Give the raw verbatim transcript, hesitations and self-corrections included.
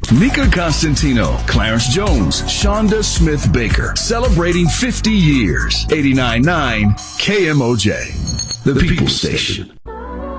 Mika Constantino, Clarence Jones, Shonda Smith Baker, celebrating fifty years. eighty-nine point nine K M O J, the People Station.